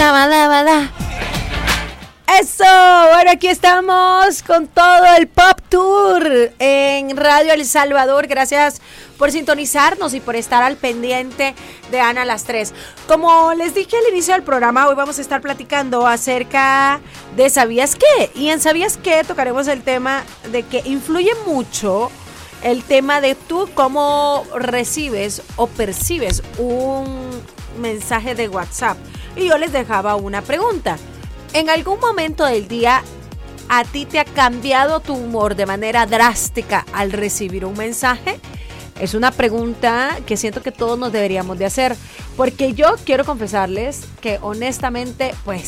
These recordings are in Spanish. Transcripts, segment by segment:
Shabadabada. Eso, bueno, aquí estamos con todo el Pop Tour en Radio El Salvador. Gracias por sintonizarnos y por estar al pendiente de Ana las 3. Como les dije al inicio del programa, hoy vamos a estar platicando acerca de ¿sabías qué? Y en ¿sabías qué? Tocaremos el tema de que influye mucho el tema de tú cómo recibes o percibes un mensaje de WhatsApp. Y yo les dejaba una pregunta. ¿En algún momento del día a ti te ha cambiado tu humor de manera drástica al recibir un mensaje? Es una pregunta que siento que todos nos deberíamos de hacer, porque yo quiero confesarles que honestamente, pues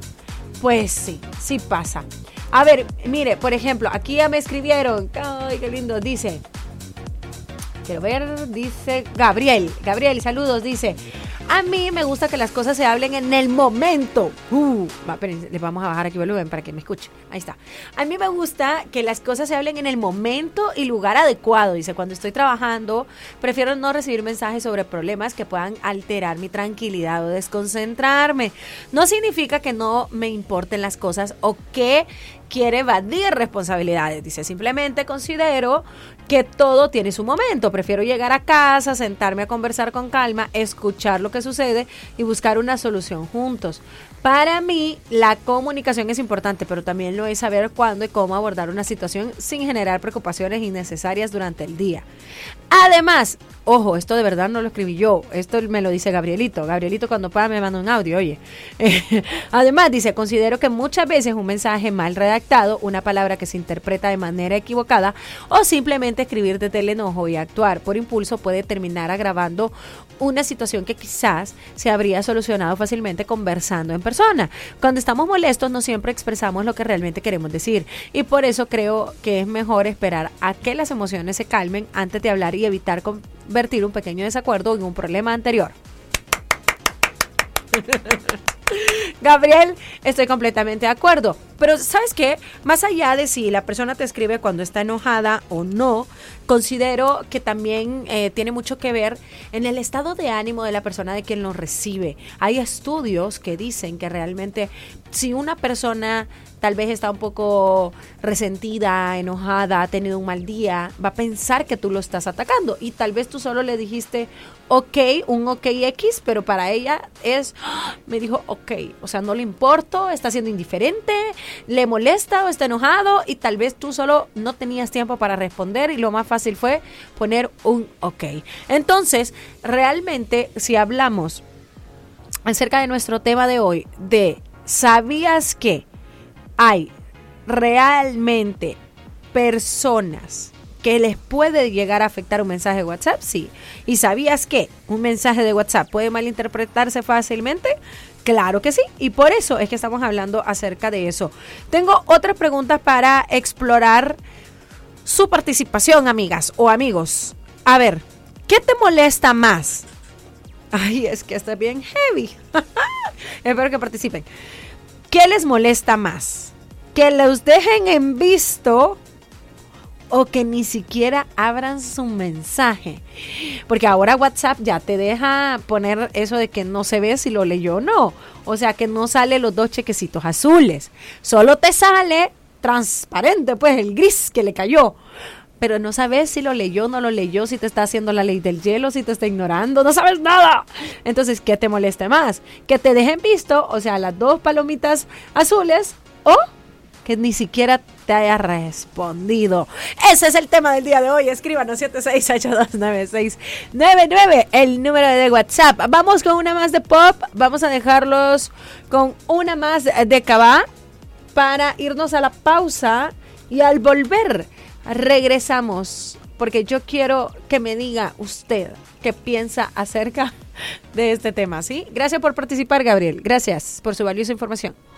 sí pasa. A ver, mire, por ejemplo, aquí ya me escribieron, ay, qué lindo, dice, quiero ver, dice Gabriel, saludos, dice, a mí me gusta que las cosas se hablen en el momento. Les vamos a bajar aquí el volumen para que me escuchen. Ahí está. A mí me gusta que las cosas se hablen en el momento y lugar adecuado. Dice, cuando estoy trabajando, prefiero no recibir mensajes sobre problemas que puedan alterar mi tranquilidad o desconcentrarme. No significa que no me importen las cosas o que quiere evadir responsabilidades. Dice, simplemente considero que todo tiene su momento. Prefiero llegar a casa, sentarme a conversar con calma, escuchar lo que sucede y buscar una solución juntos. Para mí, la comunicación es importante, pero también lo es saber cuándo y cómo abordar una situación sin generar preocupaciones innecesarias durante el día. Además, ojo, esto de verdad no lo escribí yo, esto me lo dice Gabrielito cuando pueda me manda un audio, oye. Además dice, considero que muchas veces un mensaje mal redactado, una palabra que se interpreta de manera equivocada o simplemente escribir desde el enojo y actuar por impulso puede terminar agravando una situación que quizás se habría solucionado fácilmente conversando en persona. Cuando estamos molestos no siempre expresamos lo que realmente queremos decir y por eso creo que es mejor esperar a que las emociones se calmen antes de hablar y evitar convertir un pequeño desacuerdo en un problema anterior. Gabriel, estoy completamente de acuerdo. Pero ¿sabes qué? Más allá de si la persona te escribe cuando está enojada o no, considero que también tiene mucho que ver en el estado de ánimo de la persona de quien lo recibe. Hay estudios que dicen que realmente si una persona tal vez está un poco resentida, enojada, ha tenido un mal día, va a pensar que tú lo estás atacando y tal vez tú solo le dijiste un ok X, pero para ella me dijo ok, o sea, no le importo, está siendo indiferente, le molesta o está enojado y tal vez tú solo no tenías tiempo para responder y lo más fácil fue poner un ok. Entonces, realmente, si hablamos acerca de nuestro tema de hoy, de ¿sabías que hay realmente personas que les puede llegar a afectar un mensaje de WhatsApp? Sí. ¿Y sabías que un mensaje de WhatsApp puede malinterpretarse fácilmente? Claro que sí. Y por eso es que estamos hablando acerca de eso. Tengo otras preguntas para explorar su participación, amigas o amigos. A ver, ¿qué te molesta más? Ay, es que está bien heavy. Espero que participen. ¿Qué les molesta más? ¿Que los dejen en visto o que ni siquiera abran su mensaje? Porque ahora WhatsApp ya te deja poner eso de que no se ve si lo leyó o no. O sea, que no sale los dos chequecitos azules. Solo te sale transparente, pues el gris que le cayó. Pero no sabes si lo leyó o no lo leyó, si te está haciendo la ley del hielo, si te está ignorando, no sabes nada. Entonces, ¿qué te molesta más? ¿Que te dejen visto, o sea, las dos palomitas azules, o que ni siquiera te haya respondido? Ese es el tema del día de hoy. Escríbanos 76829699, el número de WhatsApp. Vamos con una más de pop, vamos a dejarlos con una más de Cabá para irnos a la pausa y al volver regresamos, porque yo quiero que me diga usted qué piensa acerca de este tema, ¿sí? Gracias por participar, Gabriel. Gracias por su valiosa información.